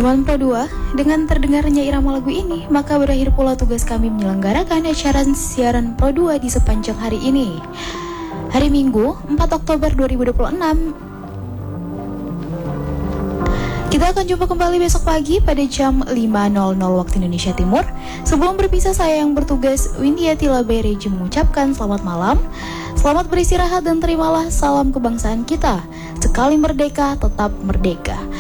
Teman Pro 2, dengan terdengarnya irama lagu ini, maka berakhir pula tugas kami menyelenggarakan acara siaran Pro 2 di sepanjang hari ini. Hari Minggu, 4 Oktober 2026. Kita akan jumpa kembali besok pagi pada jam 5.00 waktu Indonesia Timur. Sebelum berpisah, saya yang bertugas, Windy Atila Bereji, mengucapkan selamat malam. Selamat beristirahat dan terimalah salam kebangsaan kita. Sekali merdeka, tetap merdeka.